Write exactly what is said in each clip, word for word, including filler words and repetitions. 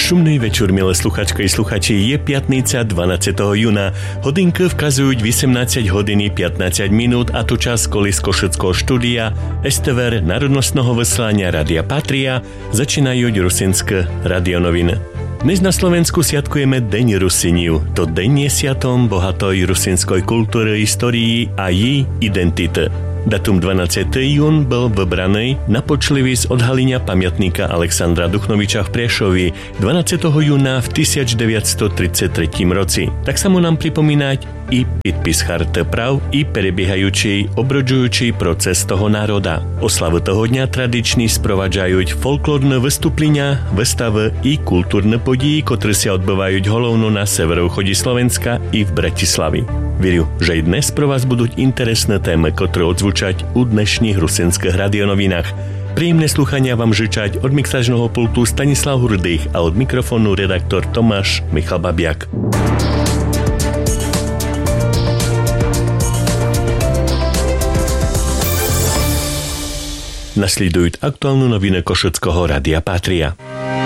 Šumný večer, milé sluchačky i sluchači, je piatnica dvanásteho júna. Hodinky vkazujú osemnásť hodiny pätnásť minút a to čas z Košického štúdia es té vé národnostného vyslania Rádia Patria začínajú rusinské radionoviny. Dnes na Slovensku sviatkujeme Deň Rusiniu. To deň je sviatom bohatoj rusinskej kultúry, histórii a jej identity. Datum dvanásteho jún bol vybraný na počlivý z odhalenia pamiatníka Alexandra Duchnoviča v Priešovi dvanásteho júna v devätnásťstotridsaťtri roci. Tak sa mu nám pripomínať i podpis charty práv i prebiehajúci obrodžujúci proces toho národa. Oslavu toho dňa tradične sprovádzajú folklórne vystúplenia, výstavy i kultúrne podії, ktoré sa odbyvajú hlavne na severovýchode Slovenska i v Bratislavi. Verím, že i dnes pro vás budú interesné témy, ktoré odzvučať u dnešných rusinských radionovinách. Príjemné slúchania vám žičať od mixážneho pultu Stanislav Hurdych a od mikrofónu redaktor Tomáš Michal Babiak. Nasledujú aktuálnu novinu Košického Rádia Patria.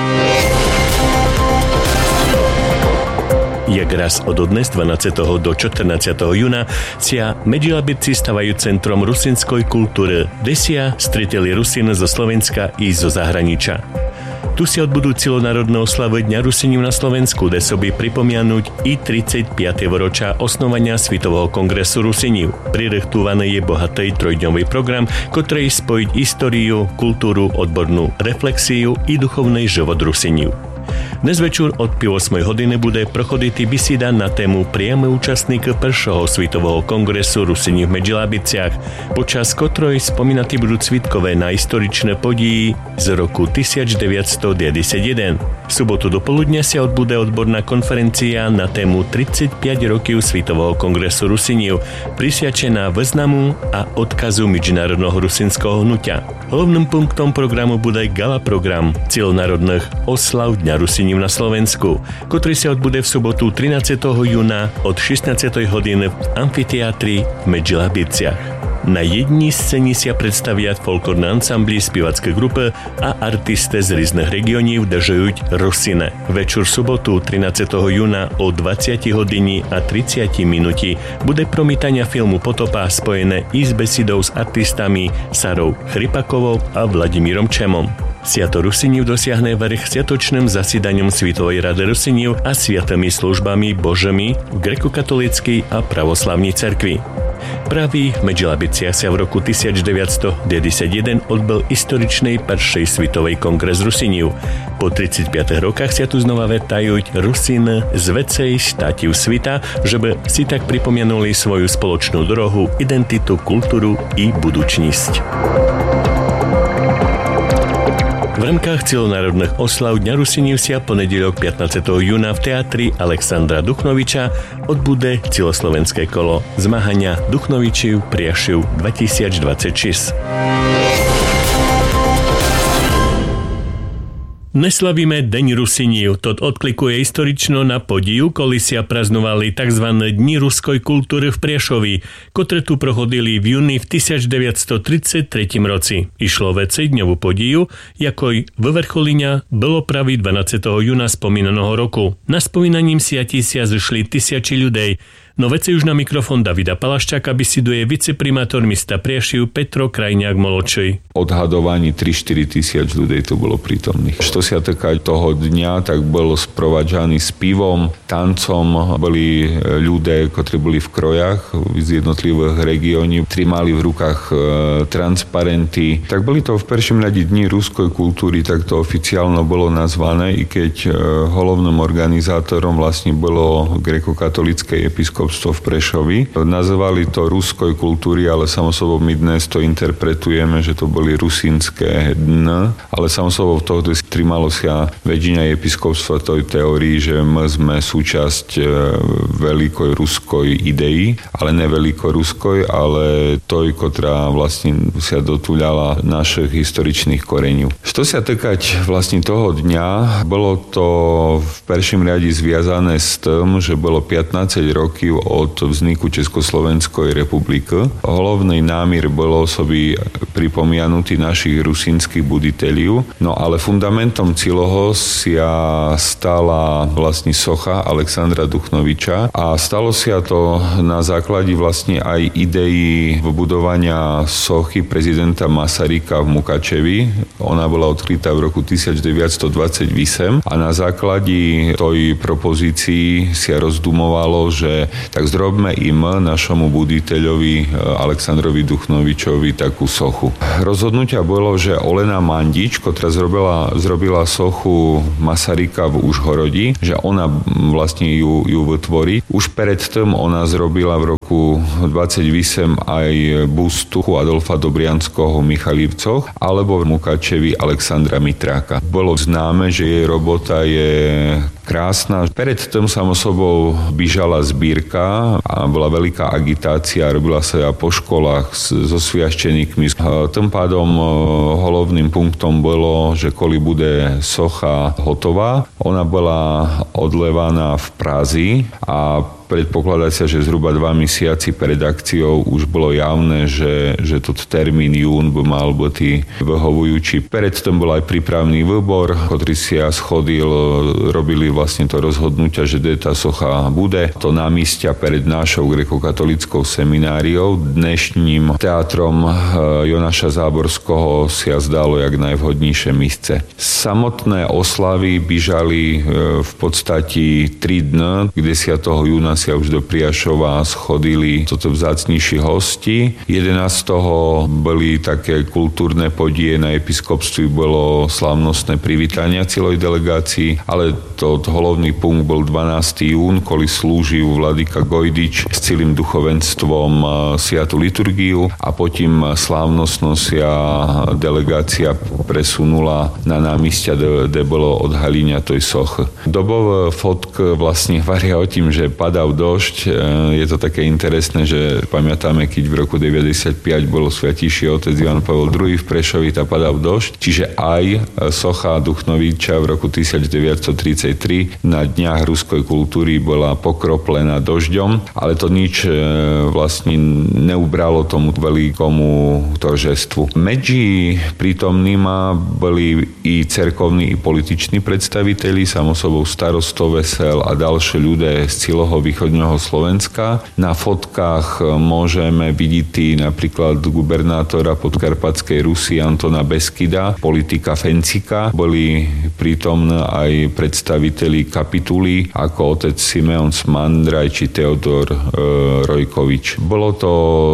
Jak raz od dnes dvanásteho do štrnásteho júna sa Medžilabici stavajú centrom rusinskej kultúry, kde sa streteli Rusiny zo Slovenska i zo zahraničia. Tu si odbudú celonárodné oslavy Dňa Rusiniu na Slovensku, kde soby pripomianuť i tridsaťpiate výročia osnovania Svetového kongresu Rusiniu. Prirechtovaný je bohatý trojdňový program, ktorý spojiť históriu, kultúru, odbornú reflexiu i duchovný život Rusiniu. Dnes večer od ôsmej hodiny bude prochodiť bisida na tému priamy účastník prvého Svetového kongresu Rusiniu v Medžilabiciach, počas ktorej spomínatí budú svedkové na historičné podії z roku devätnásťstodeväťdesiatjeden. V sobotu do poludnia sa odbude odborná konferencia na tému tridsaťpäť rokov Svetového kongresu Rusiniu, prisviačená významu a odkazu medzinárodného rusinského hnutia. Hlavným punktom programu bude gala program celonárodných oslav Dňa Rusiniu na Slovensku, ktorý sa odbude v sobotu trinásteho júna od šestnástej hodiny v amfiteátri v Medžilabiciach. Na jednej scéne sa predstavia folklórne ansambly, spievacké grupy a artisty z rôznych regiónov, kde žijú Rusine. Večer sobotu trinásteho júna o dvadsiatej hodine a tridsať minút bude promítania filmu Potopa spojené i s besedou s artistami Sarou Chrypakovou a Vladimírom Čemom. Sviato Rusiniu dosiahne vrch sviatočným zasídaním Svetovej rady Rusiniu a sviatými službami božemi v grekokatolíckej a pravoslavnej cerkvi. Práve v Medžilabiciach sa v roku devätnásťstodeväťdesiatjeden odbol historičný prvý Svetový kongres Rusiniu. Po tridsaťpiatich rokách sa tu znova vetajú Rusiny z vecej štátiv sveta, že by si tak pripomenuli svoju spoločnú drohu, identitu, kultúru i budučnosť. V rámkach celonárodných oslav Dňa Rusiniu sa ponedeľok pätnásteho júna v teatri Alexandra Duchnoviča odbude celoslovenské kolo zmahania Duchnovičiv Priašiv dvetisícdvadsaťšesť. Neslavíme Deň Rusiniu, to odklikuje historično na podiju, koli sa praznovali tzv. Dni ruskej kultúry v Priešovi, ktoré tu prochodili v júni v devätnásťstotridsaťtri roci. Išlo vecej-dňovú podiju, jakoj vyvrcholenia bolo pravý dvanásteho júna spomínaného roku. Na spomínaním siati sa zešli tisíci ľudí. No veci už na mikrofón Davida Palaščáka bisiduje viceprimátor mesta Priešiv Petro Krajňák Molodšej. Odhadovaní tri až štyri tisíc ľudí tu bolo prítomných. Čo sa týka toho dňa, tak bolo sprovádzaný s pivom, tancom. Boli ľudia, ktorí boli v krojach z jednotlivých regiónov, ktorí mali v rukách e, transparenty. Tak boli to v prvom rade dni ruskej kultúry, tak to oficiálne bolo nazvané, i keď e, hlavným organizátorom vlastne bolo grekokatolické episkopstvo v Prešovi. Nazvali to ruskoj kultúry, ale samozrejme my dnes to interpretujeme, že to boli rusínske dny, ale samozrejme toho trimalo sa väčšina episkopstva tej teórii, že my sme súčasť e, veľkoj ruskoj idei, ale ne veľkoruskoj, ale toj, ktorá vlastne sa dotúľala našich historičných koreňov. Čo sa týkať vlastne toho dňa, bolo to v prvom riade zviazané s tým, že bolo pätnásť rokov od vzniku Československej republiky. Hlavný námir bolo osoby pripomianutí našich rusínskych buditeľov, no ale fundamentom celého sa stala vlastne socha Alexandra Duchnoviča a stalo sa to na základe vlastne aj idei vybudovania sochy prezidenta Masaryka v Mukačevi. Ona bola odkrytá v roku devätnásťstodvadsaťosem a na základe tej propozícii sa rozdumovalo, že tak zrobme im našomu buditeľovi Alexandrovi Duchnovičovi takú sochu. Rozhodnutia bolo, že Olena Mandič, ktorá zrobila, zrobila sochu Masaryka v Užhorodi, že ona vlastne ju, ju vytvorí. Už predtým ona zrobila v roku dvadsaťosem aj bustu Adolfa Dobrianského v Michalivcoch alebo v Mukačevi Alexandra Mitráka. Bolo známe, že jej robota je krásna. Predtým samo sobou bížala zbírka a bola veľká agitácia, robila sa po školách so sviašteníkmi. Tým pádom hlavným punktom bolo, že koli bude socha hotová, ona bola odlevaná v Prazi a predpokladá sa, že zhruba dva mesiaci pred akciou už bolo javné, že, že tot termín jún by mal byť vyhovujúci. Predtým bol aj prípravný výbor, ktorý sa schodil, robili vlastne to rozhodnutia, že tá socha bude. To námestia pred našou grekokatolickou semináriou, dnešným teátrom Jonáša Záborského sa zdalo jak najvhodnejšie místce. Samotné oslavy bežali v podstate tri dny, desiateho júna sa už do Priašova schodili toto vzácnejší hosti. jedenásteho boli také kultúrne podie, na episkopstve bolo slávnostné privítania celej delegácii, ale to hlavný punkt bol dvanásteho júna, koli slúžil vladyka Gojdič s celým duchovenstvom sviatu liturgiu a potom slávnostno sa delegácia presunula na námestia, kde bolo odhalenia tej sochy. Dobové fotky vlastne varia o tým, že padal dosť. Je to také interesné, že pamätáme, keď v roku deväťdesiatpäť bol svätejší otec Jan Pavel druhý v Prešovi, tá padal dosť. Čiže aj socha Duchnoviča v roku devätnásťtridsaťtri na dňách ruskej kultúry bola pokroplená dožďom, ale to nič vlastne neubralo tomu veľkému торжеству. Medzi prítomnými boli i cerkovní, i političní predstaviteľi, samosobou starostov vesel a ďalšie ľudia z celého východného Slovenska. Na fotkách môžeme vidieť napríklad gubernátora Podkarpatskej Rusy Antona Beskida, politika Fencika. Boli prítomní aj predstaviteľi kapituly ako otec Simeon Smandraj či Teodor e, Rojkovič. Bolo to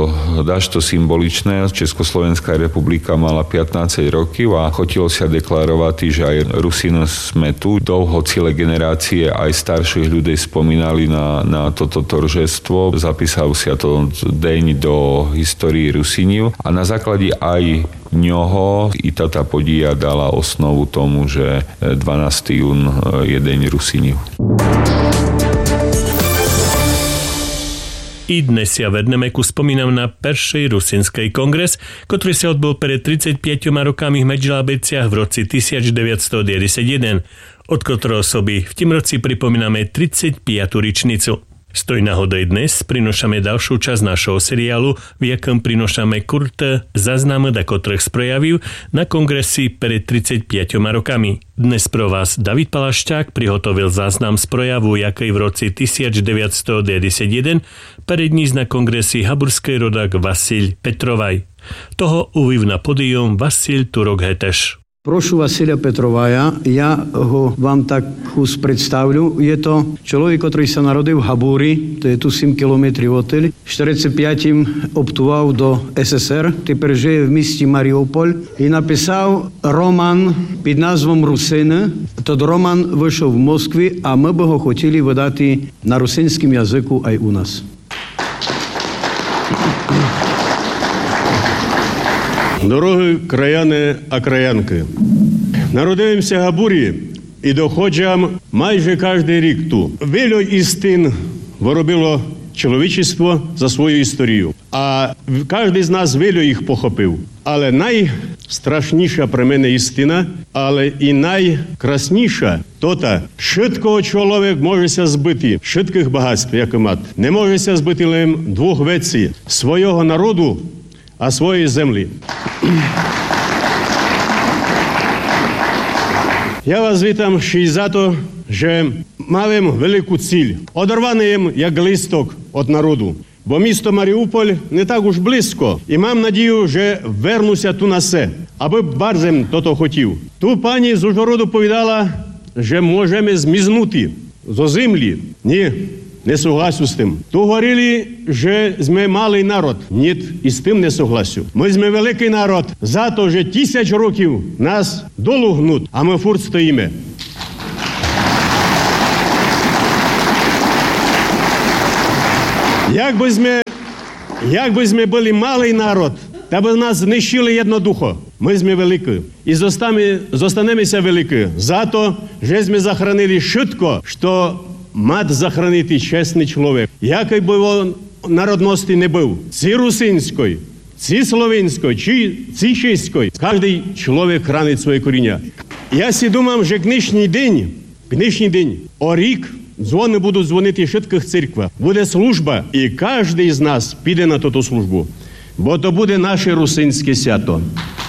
dažto symboličné. Československá republika mala pätnásť rokov a chotilo sa deklarovať, že aj Rusino sme tu. Dlho celé generácie aj starších ľudí spomínali na, na toto торжество. Zapísal sa to deň do histórii Rusiniu a na základe aj ňoho i táta podía dala osnovu tomu, že dvanásteho júna je deň Rusiniu. I dnes ja vedneme ku spomínam na perší rusinský kongres, ktorý sa odbol pred tridsaťpäťoma rokami v Medžilabeciach v roci devätnásťstodeväťdesiatjeden, od ktorého osoby v tým roci pripomíname tridsaťpiatu ričnicu. Stoj náhodej dnes prinošame ďalšiu časť našho seriálu, v jakom prinošame kurte záznamy da kotrých sprejaviv na kongresi pred tridsaťpiatimi rokami. Dnes pro vás David Palašťák prihotovil záznam z projavu, jaký v roci devätnásťstodeväťdesiatjeden prednísť na kongresi haburský rodak Vasil Petrovaj. Toho uviv na pódium Vasil Turok-Heteš. Прошу Василя Петровая, я го вам так хус представлю. Je to človek, ktorý sa narodil v Habúri, to je tu сім кілометрів odtiaľ. V štyridsaťpiatom obtuval do es es er, тепер žije v місті Маріуполь і написав роман під назвом «Русини». Тот роман вийшов в Москві, а ми б його хотіли видати на русинському язику, а й у нас. Дорогі краяни, а краянки. Народився в Габурі і доходжам майже кожен рік ту. Вільо істин воробило чоловічество за свою історію. А кожен з нас вилю їх похопив. Але найстрашніша при мене істина, але і найкрасніша то та, швидко чоловік можеся збити, швидких багатств, як і мат, не можеся збити лим двох веці, свого народу, а своєї землі. Я вас вітам ще й за то, що маємо велику ціль, одорваємо як листок від народу. Бо місто Маріуполь не так уж близько. І мам надію, що вернуся ту на се, аби барзем то-то хотів. Ту пані з Ужгороду повідала, що можемо змізнути зо землі. Ні, не согласю з тим. Ту говорили, що ми малий народ. Ні, і з тим не согласю. Ми ми великий народ. Зато, що тисяч років нас долу гнуть, а ми фурт стоїмо. Якби ми, якби ми були малий народ, та б нас знищили єднодухо. Ми ми великі. І зостанемося великі. Зато, що ми захоронили швидко, що мат захоронити чесний чоловік. Який би він народності не був. Ці русинської, ці словенської, чи ці чеської. Кожний чоловік хранить своє коріння. Я сі думав, що книжний день, книжний день, о рік, дзвони будуть дзвонити в швидких церквах. Буде служба, і кожен з нас піде на ту службу. Бо то буде наше русинське свято.